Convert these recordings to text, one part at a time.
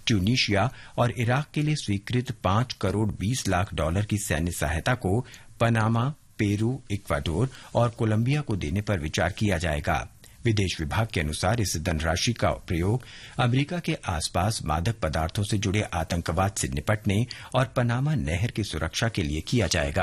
Tunisia और Iraq के लिए स्वीकृत 5 करोड़ 20 लाख डॉलर की सैन्य सहायता को पनामा, पेरू, इक्वाडोर और कोलंबिया को देने पर विचार किया जाएगा। विदेश विभाग के अनुसार इस धनराशि का प्रयोग अमेरिका के आसपास मादक पदार्थों से जुड़े आतंकवाद से निपटने और पनामा नहर की सुरक्षा के लिए किया जाएगा।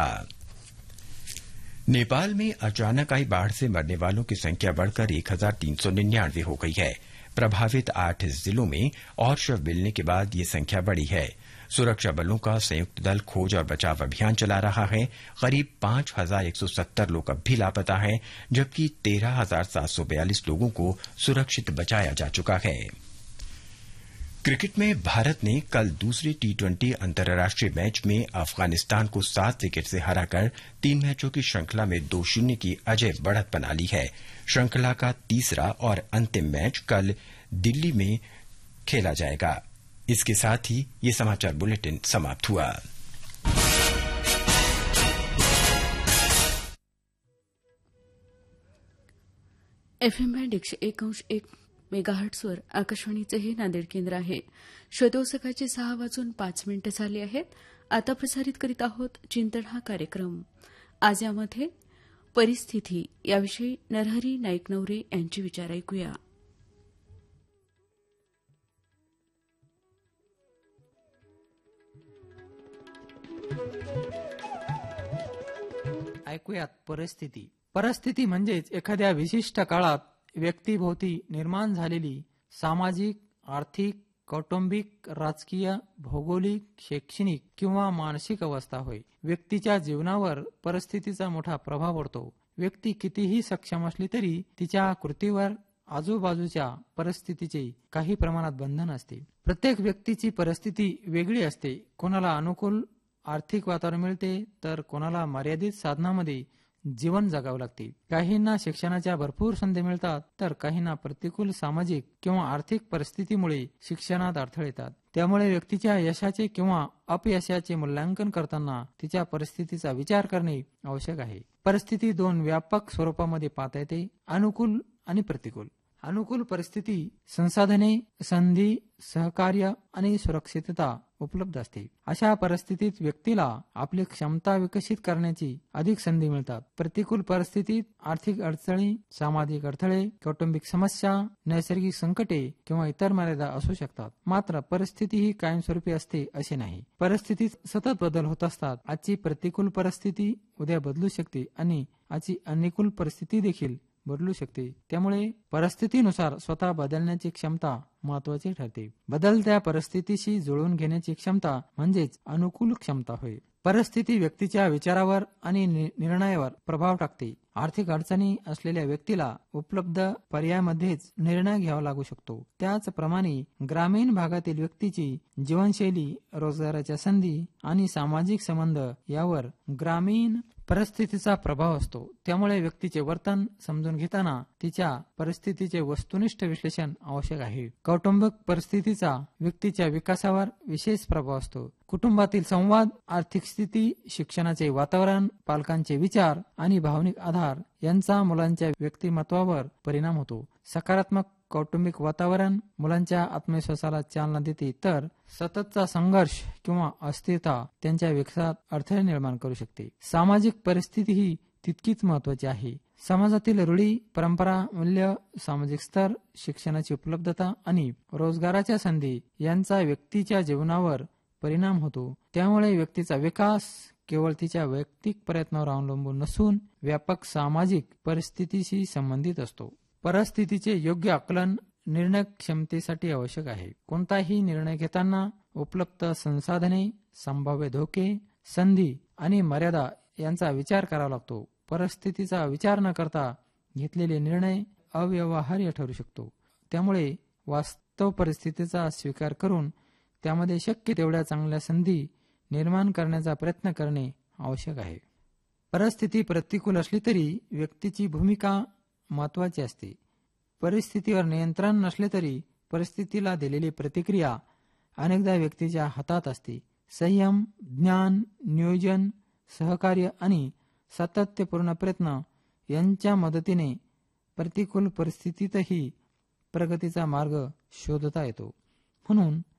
नेपाल में अचानक आई बाढ़ से मरने वालों की संख्या बढ़कर 1399 हो गई है। प्रभावित 8 जिलों में और शव मिलने के बाद ये संख्या बढ़ी है। सुरक्षा बलों का संयुक्त दल खोज और बचाव अभियान चला रहा है। करीब 5170 लोग अब भी लापता हैं, जबकि 13,742 लोगों को सुरक्षित बचाया जा चुका है। क्रिकेट में भारत ने कल दूसरे T20 अंतर्राष्ट्रीय मैच में अफगानिस्तान को 7 विकेट से हराकर 3 मैचों की श्रृंखला में 2-0 की अजेय बढ़त बना ली है। श्रृंखला का तीसरा और अंतिम मैच कल दिल्ली में खेला जाएगा। इसके साथ ही ये समाचार बुलेटिन समाप्त हुआ। FM बँड 101.1 मेगाहर्ट्झवर आकाशवाणीचे हे नांदेड केंद्र आहे। श्रोते सकाळचे 6:05 झाले आहेत। आता प्रसारित करीत आहोत चिंतन हा कार्यक्रम। आज यामध्ये परिस्थिती याविषयी नरहरी नाईक नवरे यांचे विचार ऐकूया। ऐकूयात परिस्थिती। परिस्थिती म्हणजेच एखाद्या विशिष्ट काळात व्यक्तीभोवती निर्माण झालेली सामाजिक, आर्थिक, कौटुंबिक, राजकीय, भौगोलिक, शैक्षणिक किंवा मानसिक अवस्था होय। व्यक्तीच्या जीवनावर परिस्थितीचा मोठा प्रभाव पडतो। व्यक्ती कितीही सक्षम असली तरी तिच्या कृतीवर आजूबाजूच्या परिस्थितीचे काही प्रमाणात बंधन असते। प्रत्येक व्यक्तीची परिस्थिती वेगळी असते। कोणाला अनुकूल आर्थिक वातावरण मिळते तर कोणाला मर्यादित साधनामध्ये जीवन जगावे लागते। काहींना शिक्षणाच्या भरपूर संधी मिळतात तर काहींना प्रतिकूल सामाजिक किंवा आर्थिक परिस्थितीमुळे शिक्षणात अडथळे येतात। त्यामुळे व्यक्तीच्या यशाचे किंवा अपयशाचे मूल्यांकन करताना तिच्या परिस्थितीचा विचार करणे आवश्यक आहे। परिस्थिती 2 व्यापक स्वरूपामध्ये पाहता येते, अनुकूल आणि प्रतिकूल। अनुकूल परिस्थिती संसाधने, संधी, सहकार्य आणि सुरक्षितता उपलब्ध असते। अशा परिस्थितीत व्यक्तीला आपली क्षमता विकसित करण्याची अधिक संधी मिळतात। प्रतिकूल परिस्थितीत आर्थिक अडचणी, सामाजिक अडथळे, कौटुंबिक समस्या, नैसर्गिक संकटे किंवा इतर मर्यादा असू शकतात। मात्र परिस्थिती ही कायमस्वरूपी असते असे नाही। परिस्थितीत सतत बदल होत असतात। आजची प्रतिकूल परिस्थिती उद्या बदलू शकते आणि आजची अनुकूल परिस्थिती देखील बदलू शकते। त्यामुळे परिस्थितीनुसार स्वतः बदलण्याची क्षमता महत्वाची ठरते। बदलत्या परिस्थितीशी जुळवून घेण्याची क्षमता म्हणजेच अनुकूल क्षमता होय। परिस्थिती व्यक्तीच्या विचारावर आणि निर्णयावर प्रभाव टाकते। आर्थिक अडचणी असलेल्या व्यक्तीला उपलब्ध पर्यायामध्येच निर्णय घ्यावा लागू शकतो। त्याचप्रमाणे ग्रामीण भागातील व्यक्तीची जीवनशैली, रोजगाराच्या संधी आणि सामाजिक संबंध यावर ग्रामीण परिस्थितीचा प्रभाव असतो। त्यामुळे व्यक्तीचे वर्तन समजून घेताना तिच्या परिस्थितीचे वस्तुनिष्ठ विश्लेषण आवश्यक आहे। कौटुंबिक परिस्थितीचा व्यक्तीच्या विकासावर विशेष प्रभाव असतो। कुटुंबातील संवाद, आर्थिक स्थिती, शिक्षणाचे वातावरण, पालकांचे विचार आणि भावनिक आधार यांचा मुलांच्या व्यक्तिमत्वावर परिणाम होतो। सकारात्मक कौटुंबिक वातावरण मुलांच्या आत्मविश्वासाला चालना देते, तर सततचा संघर्ष किंवा अस्थिरता त्यांच्या विकासात अडथळे निर्माण करू शकते। सामाजिक परिस्थिती ही तितकीच महत्वाची आहे। समाजातील रूढी, परंपरा, मूल्य, सामाजिक स्तर, शिक्षणाची उपलब्धता आणि रोजगाराच्या संधी यांचा व्यक्तीच्या जीवनावर परिणाम होतो। त्यामुळे व्यक्तीचा विकास केवळ तिच्या वैयक्तिक प्रयत्नावर अवलंबून नसून व्यापक सामाजिक परिस्थितीशी संबंधित असतो। परिस्थितीचे योग्य आकलन निर्णय क्षमतेसाठी आवश्यक आहे। कोणताही निर्णय घेताना उपलब्ध संसाधने, संभाव्य धोके, संधी आणि मर्यादा यांचा विचार करावा लागतो। परिस्थितीचा विचार न करता घेतलेले निर्णय अव्यवहार्य ठरू शकतो। त्यामुळे वास्तव परिस्थितीचा स्वीकार करून त्यामध्ये शक्य तेवढ्या चांगल्या संधी निर्माण करण्याचा प्रयत्न करणे आवश्यक आहे। परिस्थिती प्रतिकूल असली तरी व्यक्तीची भूमिका महत्वाची असते। परिस्थितीवर नियंत्रण नसले तरी परिस्थितीला दिलेली प्रतिक्रिया अनेकदा व्यक्तीच्या हातात असते। संयम, ज्ञान, नियोजन, सहकार्य आणि सातत्यपूर्ण प्रयत्न यांच्या मदतीने प्रतिकूल परिस्थितीतही प्रगतीचा मार्ग शोधता येतो। म्हणून